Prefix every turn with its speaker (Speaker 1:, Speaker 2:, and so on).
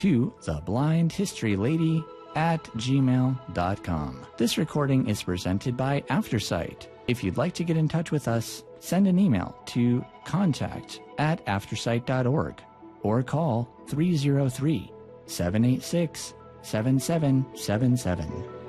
Speaker 1: to theblindhistorylady@gmail.com. This recording is presented by Aftersight. If you'd like to get in touch with us, send an email to contact@aftersight.org or call 303-786-7777.